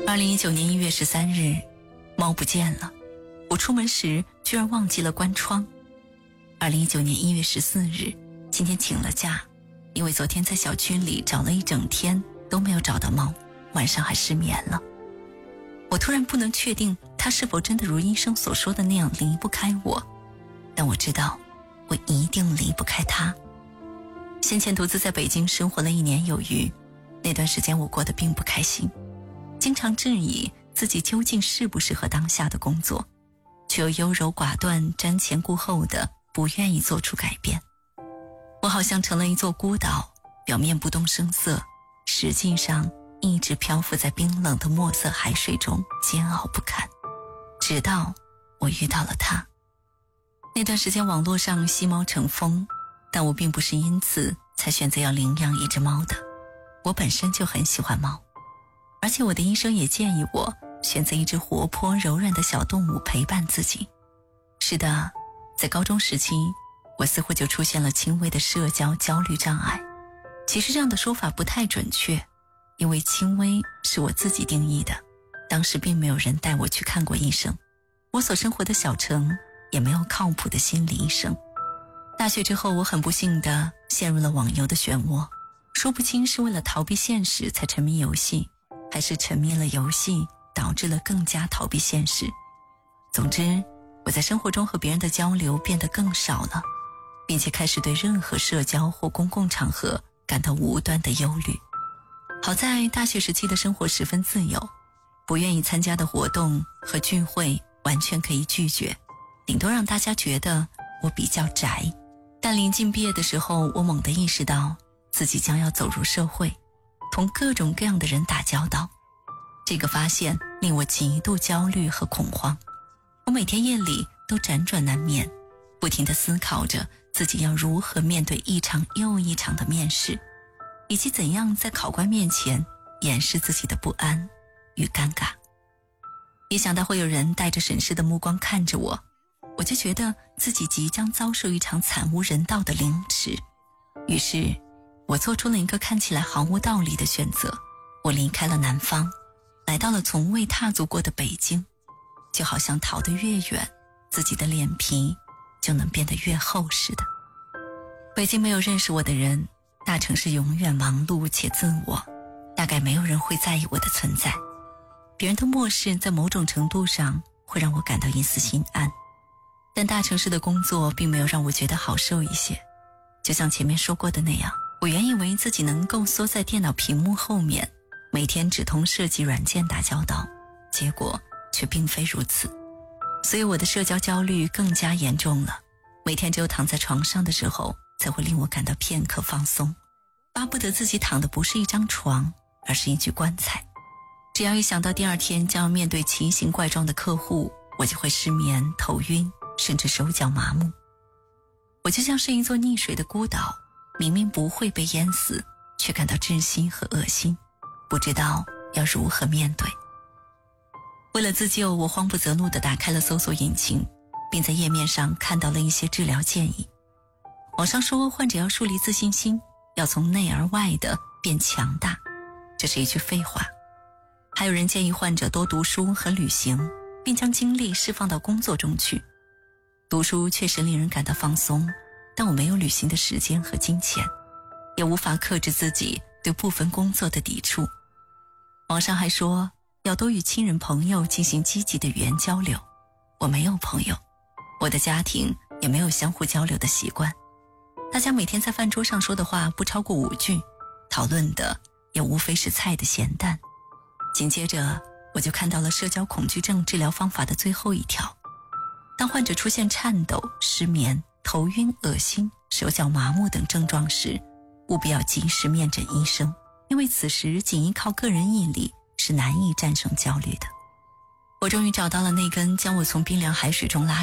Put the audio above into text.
2019年1月13日，猫不见了，我出门时居然忘记了关窗。2019年1月14日，今天请了假，因为昨天在小区里找了一整天都没有找到猫，晚上还失眠了。我突然不能确定它是否真的如医生所说的那样离不开我，但我知道我一定离不开它。先前独自在北京生活了1年有余，那段时间我过得并不开心，经常质疑自己究竟适不适合当下的工作，却又优柔寡断、瞻前顾后的不愿意做出改变。我好像成了一座孤岛，表面不动声色，实际上一直漂浮在冰冷的墨色海水中，煎熬不堪。直到我遇到了他。那段时间网络上吸猫成风，但我并不是因此才选择要领养一只猫的。我本身就很喜欢猫，而且我的医生也建议我选择一只活泼柔软的小动物陪伴自己。是的，在高中时期，我似乎就出现了轻微的社交焦虑障碍。其实这样的说法不太准确，因为轻微是我自己定义的，当时并没有人带我去看过医生，我所生活的小城也没有靠谱的心理医生。大学之后，我很不幸地陷入了网游的漩涡，说不清是为了逃避现实才沉迷游戏，还是沉迷了游戏导致了更加逃避现实。总之，我在生活中和别人的交流变得更少了，并且开始对任何社交或公共场合感到无端的忧虑。好在大学时期的生活十分自由，不愿意参加的活动和聚会完全可以拒绝，顶多让大家觉得我比较宅。但临近毕业的时候，我猛地意识到自己将要走入社会，同各种各样的人打交道。这个发现令我极度焦虑和恐慌，我每天夜里都辗转难眠，不停地思考着自己要如何面对一场又一场的面试，以及怎样在考官面前掩饰自己的不安与尴尬。一想到会有人带着审视的目光看着我，我就觉得自己即将遭受一场惨无人道的凌迟。于是我做出了一个看起来毫无道理的选择，我离开了南方，来到了从未踏足过的北京，就好像逃得越远，自己的脸皮就能变得越厚似的。北京没有认识我的人，大城市永远忙碌且自我，大概没有人会在意我的存在。别人的漠视在某种程度上会让我感到一丝心安，但大城市的工作并没有让我觉得好受一些。就像前面说过的那样，我原以为自己能够缩在电脑屏幕后面，每天只同设计软件打交道，结果却并非如此。所以我的社交焦虑更加严重了，每天只有躺在床上的时候才会令我感到片刻放松，巴不得自己躺的不是一张床，而是一具棺材。只要一想到第二天将要面对奇形怪状的客户，我就会失眠、头晕，甚至手脚麻木。我就像是一座溺水的孤岛，明明不会被淹死，却感到窒息和恶心，不知道要如何面对。为了自救，我慌不择路地打开了搜索引擎，并在页面上看到了一些治疗建议。网上说患者要树立自信心，要从内而外地变强大，这是一句废话。还有人建议患者多读书和旅行，并将精力释放到工作中去。读书确实令人感到放松，但我没有旅行的时间和金钱，也无法克制自己对部分工作的抵触。网上还说要多与亲人朋友进行积极的语言交流，我没有朋友，我的家庭也没有相互交流的习惯，大家每天在饭桌上说的话不超过5句，讨论的也无非是菜的咸淡。紧接着我就看到了社交恐惧症治疗方法的最后一条，当患者出现颤抖、失眠、头晕、恶心、手脚麻木等症状时，务必要及时面诊医生，因为此时仅依靠个人毅力是难以战胜焦虑的。我终于找到了那根将我从冰凉海水中拉